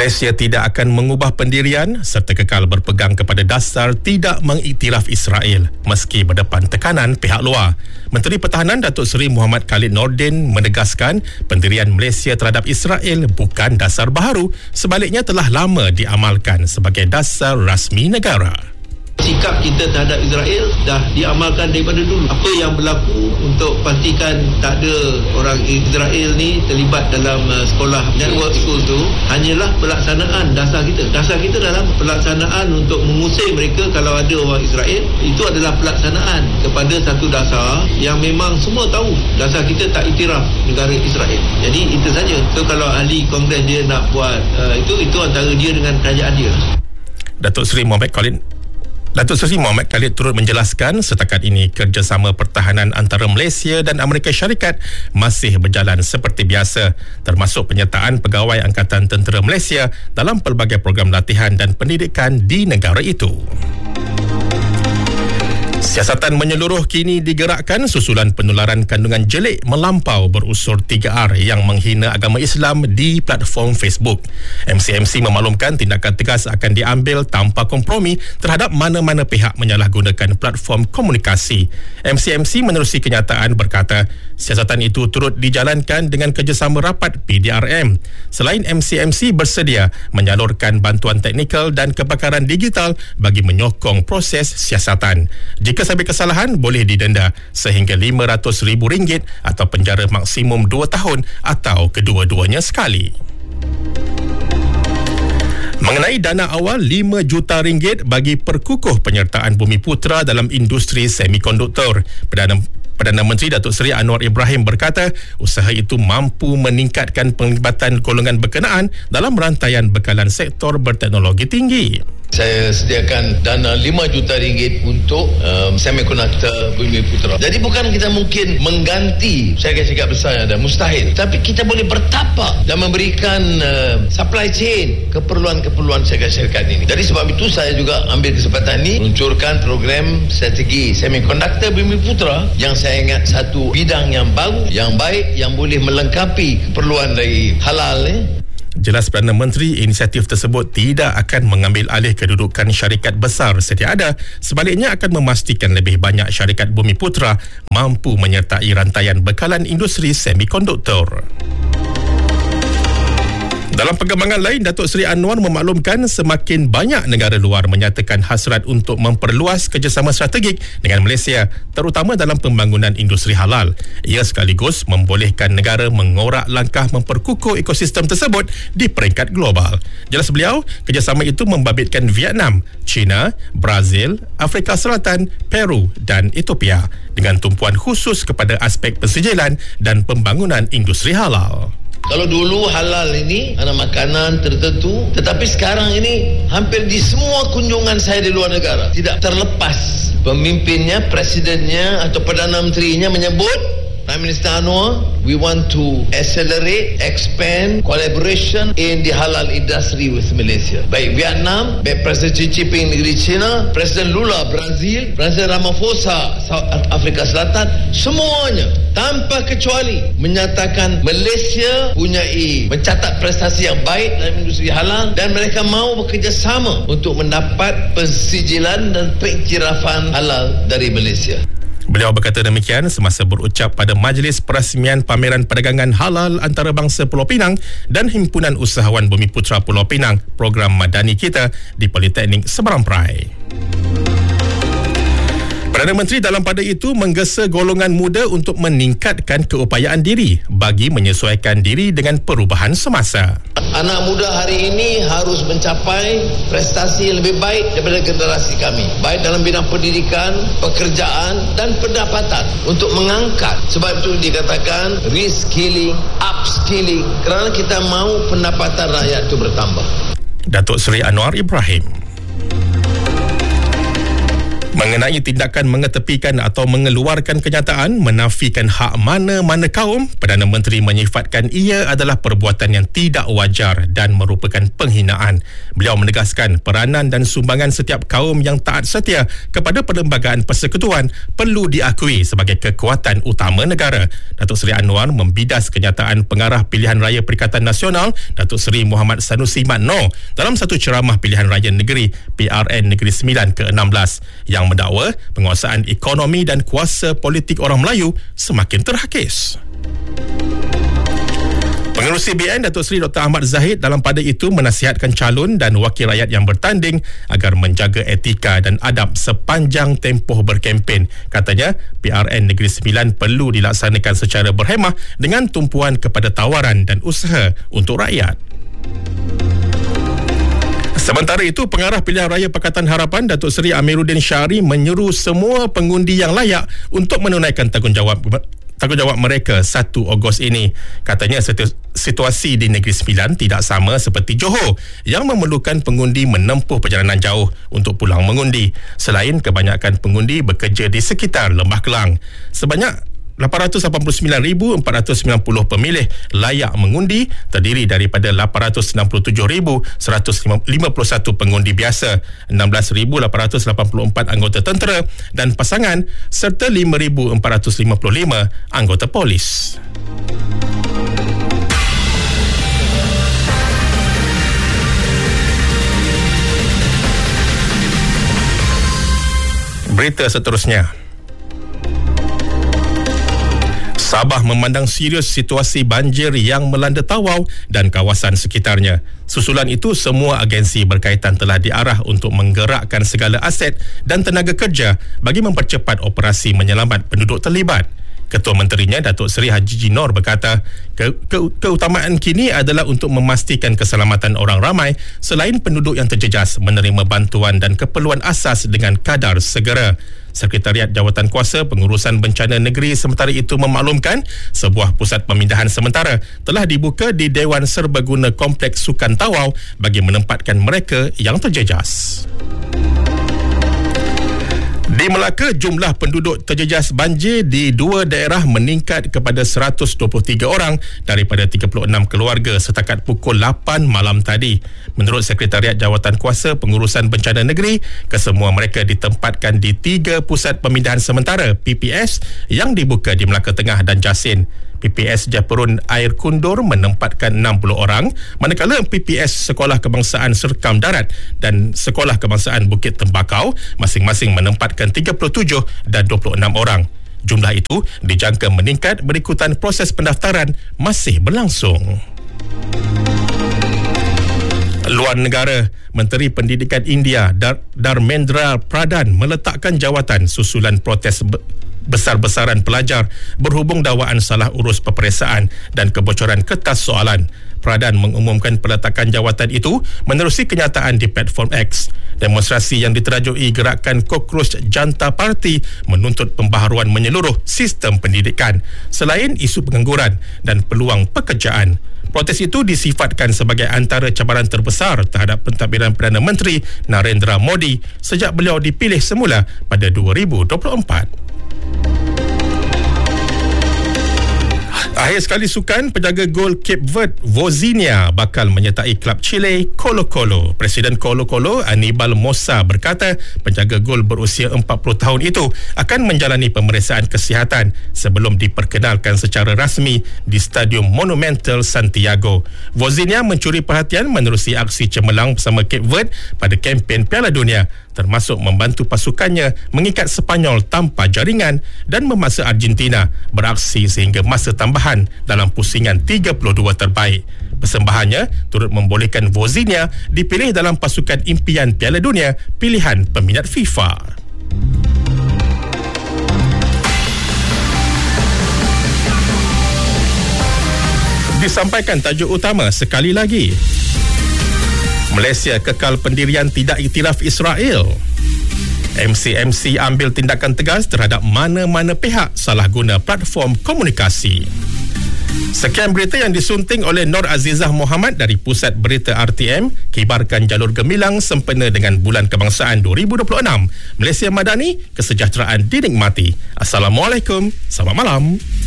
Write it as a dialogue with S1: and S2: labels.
S1: Malaysia tidak akan mengubah pendirian serta kekal berpegang kepada dasar tidak mengiktiraf Israel meski berdepan tekanan pihak luar. Menteri Pertahanan Datuk Seri Muhammad Khalid Nordin menegaskan pendirian Malaysia terhadap Israel bukan dasar baharu, sebaliknya telah lama diamalkan sebagai dasar rasmi negara.
S2: Sikap kita terhadap Israel dah diamalkan daripada dulu. Apa yang berlaku untuk pastikan tak ada orang Israel ni terlibat dalam sekolah network school tu hanyalah pelaksanaan dasar kita. Dasar kita dalam pelaksanaan untuk mengusir mereka kalau ada orang Israel. Itu adalah pelaksanaan kepada satu dasar yang memang semua tahu. Dasar kita tak iktiraf negara Israel. Jadi itu saja. So kalau ahli Kongres dia nak buat itu antara dia dengan kerajaan dia.
S1: Datuk Seri Muhammad Khalid turut menjelaskan setakat ini kerjasama pertahanan antara Malaysia dan Amerika Syarikat masih berjalan seperti biasa, termasuk penyertaan pegawai Angkatan Tentera Malaysia dalam pelbagai program latihan dan pendidikan di negara itu. Siasatan menyeluruh kini digerakkan susulan penularan kandungan jelik melampau berunsur 3R yang menghina agama Islam di platform Facebook. MCMC memaklumkan tindakan tegas akan diambil tanpa kompromi terhadap mana-mana pihak menyalahgunakan platform komunikasi. MCMC menerusi kenyataan berkata, siasatan itu turut dijalankan dengan kerjasama rapat PDRM. Selain MCMC bersedia menyalurkan bantuan teknikal dan kebakaran digital bagi menyokong proses siasatan. Jika sampai kesalahan, boleh didenda sehingga RM500,000 atau penjara maksimum 2 tahun atau kedua-duanya sekali. Mengenai dana awal RM5 juta bagi perkukuh penyertaan Bumiputera dalam industri semikonduktor, Perdana Menteri Datuk Seri Anwar Ibrahim berkata usaha itu mampu meningkatkan penglibatan golongan berkenaan dalam rantaian bekalan sektor berteknologi tinggi.
S3: Saya sediakan dana RM5 juta untuk semikonduktor Bumiputera. Jadi bukan kita mungkin mengganti syarikat-syarikat besar yang ada, mustahil. Tapi kita boleh bertapak dan memberikan supply chain keperluan-keperluan syarikat-syarikat ini. Jadi sebab itu saya juga ambil kesempatan ini meluncurkan program strategi semikonduktor Bumiputera yang saya ingat satu bidang yang baru, yang baik, yang boleh melengkapi keperluan dari halal.
S1: Jelas Perdana Menteri, inisiatif tersebut tidak akan mengambil alih kedudukan syarikat besar sedia ada, sebaliknya akan memastikan lebih banyak syarikat Bumiputera mampu menyertai rantaian bekalan industri semikonduktor. Dalam perkembangan lain, Datuk Seri Anwar memaklumkan semakin banyak negara luar menyatakan hasrat untuk memperluas kerjasama strategik dengan Malaysia, terutama dalam pembangunan industri halal. Ia sekaligus membolehkan negara mengorak langkah memperkukuh ekosistem tersebut di peringkat global. Jelas beliau, kerjasama itu membabitkan Vietnam, China, Brazil, Afrika Selatan, Peru dan Ethiopia dengan tumpuan khusus kepada aspek persijilan dan pembangunan industri halal.
S3: Kalau dulu halal ini ada makanan tertentu, tetapi sekarang ini hampir di semua kunjungan saya di luar negara tidak terlepas pemimpinnya, presidennya atau Perdana Menterinya menyebut, Prime Minister Anwar, we want to accelerate, expand collaboration in the halal industry with Malaysia. Baik Vietnam, baik Presiden Xi Jinping negeri China, Presiden Lula Brazil, Presiden Ramaphosa South Afrika Selatan, semuanya tanpa kecuali menyatakan Malaysia mencatat prestasi yang baik dalam industri halal dan mereka mahu bekerjasama untuk mendapat persijilan dan pengiktirafan halal dari Malaysia.
S1: Beliau berkata demikian semasa berucap pada Majlis Perasmian Pameran Perdagangan Halal Antarabangsa Pulau Pinang dan Himpunan Usahawan Bumiputera Pulau Pinang, program Madani Kita di Politeknik Seberang Perai. Perdana Menteri dalam pada itu menggesa golongan muda untuk meningkatkan keupayaan diri bagi menyesuaikan diri dengan perubahan semasa.
S3: Anak muda hari ini harus mencapai prestasi yang lebih baik daripada generasi kami, baik dalam bidang pendidikan, pekerjaan dan pendapatan untuk mengangkat. Sebab itu dikatakan reskilling, upskilling, kerana kita mahu pendapatan rakyat itu bertambah.
S1: Datuk Seri Anwar Ibrahim. Mengenai tindakan mengetepikan atau mengeluarkan kenyataan menafikan hak mana-mana kaum, Perdana Menteri menyifatkan ia adalah perbuatan yang tidak wajar dan merupakan penghinaan. Beliau menegaskan peranan dan sumbangan setiap kaum yang taat setia kepada Perlembagaan Persekutuan perlu diakui sebagai kekuatan utama negara. Datuk Seri Anwar membidas kenyataan Pengarah Pilihan Raya Perikatan Nasional Datuk Seri Muhammad Sanusi Mat Noor dalam satu ceramah Pilihan Raya Negeri PRN Negeri Sembilan ke-16 yang mendakwa penguasaan ekonomi dan kuasa politik orang Melayu semakin terhakis. Pengerusi BN Datuk Seri Dr. Ahmad Zahid dalam pada itu menasihatkan calon dan wakil rakyat yang bertanding agar menjaga etika dan adab sepanjang tempoh berkempen. Katanya, PRN Negeri Sembilan perlu dilaksanakan secara berhemah dengan tumpuan kepada tawaran dan usaha untuk rakyat. Sementara itu, Pengarah Pilihan Raya Pakatan Harapan Datuk Seri Amiruddin Syari menyeru semua pengundi yang layak untuk menunaikan tanggungjawab mereka 1 Ogos ini. Katanya situasi di Negeri Sembilan tidak sama seperti Johor yang memerlukan pengundi menempuh perjalanan jauh untuk pulang mengundi. Selain kebanyakan pengundi bekerja di sekitar Lembah Kelang. Sebanyak 889,490 pemilih layak mengundi, terdiri daripada 867,151 pengundi biasa, 16,884 anggota tentera dan pasangan serta 5,455 anggota polis. Berita seterusnya. Sabah memandang serius situasi banjir yang melanda Tawau dan kawasan sekitarnya. Susulan itu, semua agensi berkaitan telah diarah untuk menggerakkan segala aset dan tenaga kerja bagi mempercepat operasi menyelamat penduduk terlibat. Ketua Menterinya Datuk Seri Haji Jinor berkata, keutamaan kini adalah untuk memastikan keselamatan orang ramai selain penduduk yang terjejas menerima bantuan dan keperluan asas dengan kadar segera. Sekretariat Jawatan Kuasa Pengurusan Bencana Negeri sementara itu memaklumkan sebuah pusat pemindahan sementara telah dibuka di Dewan Serbaguna Kompleks Sukan Tawau bagi menempatkan mereka yang terjejas. Di Melaka, jumlah penduduk terjejas banjir di 2 daerah meningkat kepada 123 orang daripada 36 keluarga setakat pukul 8 malam tadi. Menurut Sekretariat Jawatan Kuasa Pengurusan Bencana Negeri, kesemua mereka ditempatkan di 3 pusat pemindahan sementara PPS yang dibuka di Melaka Tengah dan Jasin. PPS Japurun Air Kundur menempatkan 60 orang, manakala PPS Sekolah Kebangsaan Serkam Darat dan Sekolah Kebangsaan Bukit Tembakau masing-masing menempatkan 37 dan 26 orang. Jumlah itu dijangka meningkat berikutan proses pendaftaran masih berlangsung. Luar negara, Menteri Pendidikan India Dharmendra Pradhan meletakkan jawatan susulan protes besar-besaran pelajar berhubung dakwaan salah urus peperiksaan dan kebocoran kertas soalan. Pradhan mengumumkan peletakan jawatan itu menerusi kenyataan di platform X. Demonstrasi yang diterajui gerakan Cockroach Janta Party menuntut pembaharuan menyeluruh sistem pendidikan selain isu pengangguran dan peluang pekerjaan. Protes itu disifatkan sebagai antara cabaran terbesar terhadap pentadbiran Perdana Menteri Narendra Modi sejak beliau dipilih semula pada 2024. Akhir sekali sukan, penjaga gol Cape Verde Vozinha bakal menyertai klub Chile Colo-Colo. Presiden Colo-Colo Anibal Mosa berkata penjaga gol berusia 40 tahun itu akan menjalani pemeriksaan kesihatan sebelum diperkenalkan secara rasmi di Stadium Monumental Santiago. Vozinha mencuri perhatian menerusi aksi cemerlang bersama Cape Verde pada kempen Piala Dunia, termasuk membantu pasukannya mengikat Sepanyol tanpa jaringan dan memaksa Argentina beraksi sehingga masa tambahan dalam pusingan 32 terbaik. Persembahannya turut membolehkan Vozinha dipilih dalam pasukan impian Piala Dunia pilihan peminat FIFA. Disampaikan tajuk utama sekali lagi. Malaysia kekal pendirian tidak iktiraf Israel. MCMC ambil tindakan tegas terhadap mana-mana pihak salah guna platform komunikasi. Sekian berita yang disunting oleh Nur Azizah Muhammad dari Pusat Berita RTM. Kibarkan jalur gemilang sempena dengan Bulan Kebangsaan 2026. Malaysia Madani, kesejahteraan dinikmati. Assalamualaikum, selamat malam.